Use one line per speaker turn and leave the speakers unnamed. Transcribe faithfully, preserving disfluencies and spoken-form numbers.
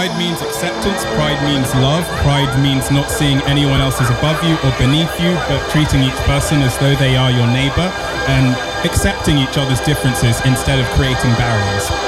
Pride means acceptance, pride means love, pride means not seeing anyone else as above you or beneath you, but treating each person as though they are your neighbour and accepting each other's differences instead of creating barriers.